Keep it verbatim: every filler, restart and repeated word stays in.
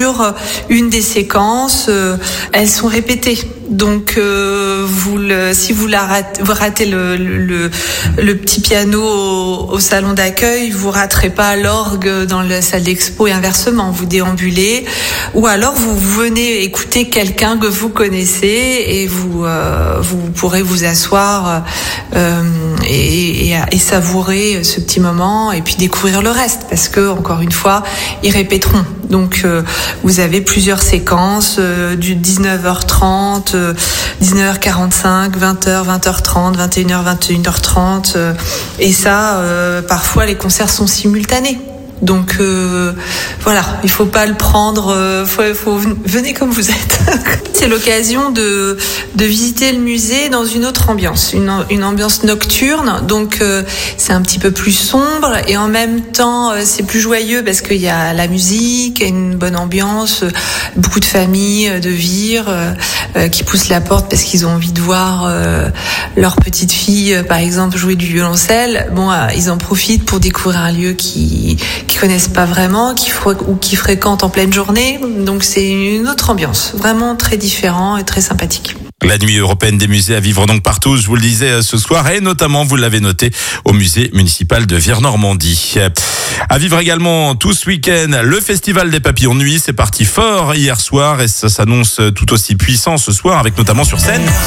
sur une des séquences, euh, elles sont répétées. Donc, euh, vous le, si vous, la ratez, vous ratez le, le, le petit piano au, au salon d'accueil, vous raterez pas l'orgue dans la salle d'expo et inversement. Vous déambulez, ou alors vous venez écouter quelqu'un que vous connaissez et vous, euh, vous pourrez vous asseoir euh, et, et, et savourer ce petit moment et puis découvrir le reste, parce que encore une fois, ils répéteront. Donc, euh, vous avez plusieurs séquences euh, du dix-neuf heures trente, euh, dix-neuf heures quarante-cinq, vingt heures, vingt heures trente, vingt et une heures, vingt et une heures trente. Euh, et ça, euh, parfois, les concerts sont simultanés. Donc euh, voilà, il faut pas le prendre. Euh, faut, faut venez comme vous êtes. C'est l'occasion de de visiter le musée dans une autre ambiance, une une ambiance nocturne. Donc euh, c'est un petit peu plus sombre et en même temps euh, c'est plus joyeux parce qu'il y a la musique, une bonne ambiance, euh, beaucoup de familles, de vire euh, euh, qui poussent la porte parce qu'ils ont envie de voir euh, leur petite fille, euh, par exemple, jouer du violoncelle. Bon, euh, ils en profitent pour découvrir un lieu qui qui connaissent pas vraiment, qui fre- ou qui fréquentent en pleine journée. Donc c'est une autre ambiance, vraiment très différent et très sympathique. La nuit européenne des musées à vivre donc partout, je vous le disais ce soir, et notamment, vous l'avez noté, au musée municipal de Vire-Normandie. À vivre également tout ce week-end, le festival des papillons de nuit, c'est parti fort hier soir et ça s'annonce tout aussi puissant ce soir, avec notamment sur scène